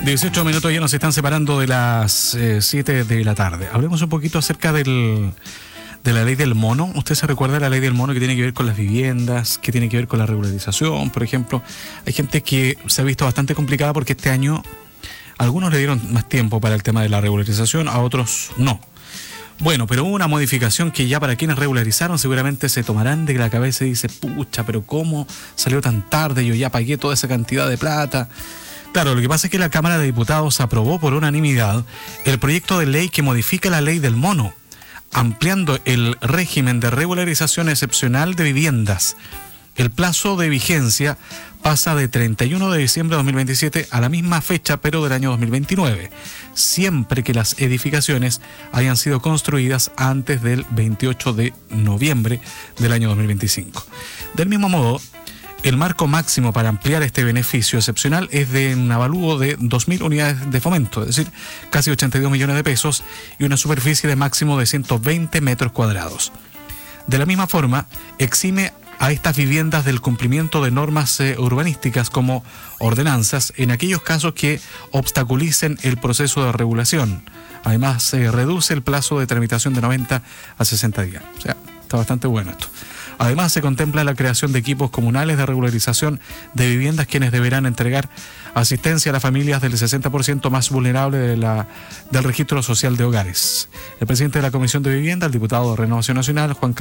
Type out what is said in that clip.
18 minutos ya nos están separando de las 7 de la tarde. Hablemos un poquito acerca de la ley del mono. ¿Usted se recuerda de la ley del mono que tiene que ver con las viviendas, que tiene que ver con la regularización, por ejemplo? Hay gente que se ha visto bastante complicada porque este año algunos le dieron más tiempo para el tema de la regularización, a otros no. Bueno, pero hubo una modificación que ya para quienes regularizaron seguramente se tomarán de la cabeza y dice, pucha, pero ¿cómo salió tan tarde? Yo ya pagué toda esa cantidad de plata. Claro, lo que pasa es que la Cámara de Diputados aprobó por unanimidad el proyecto de ley que modifica la ley del mono, ampliando el régimen de regularización excepcional de viviendas. El plazo de vigencia pasa de 31 de diciembre de 2027 a la misma fecha, pero del año 2029, siempre que las edificaciones hayan sido construidas antes del 28 de noviembre del año 2025. Del mismo modo, el marco máximo para ampliar este beneficio excepcional es de un avalúo de 2.000 unidades de fomento, es decir, casi 82 millones de pesos y una superficie de máximo de 120 metros cuadrados. De la misma forma, exime a estas viviendas del cumplimiento de normas urbanísticas como ordenanzas en aquellos casos que obstaculicen el proceso de regulación. Además, se reduce el plazo de tramitación de 90 a 60 días. O sea, está bastante bueno esto. Además, se contempla la creación de equipos comunales de regularización de viviendas quienes deberán entregar asistencia a las familias del 60% más vulnerable del registro social de hogares. El presidente de la Comisión de Vivienda, el diputado de Renovación Nacional, Juan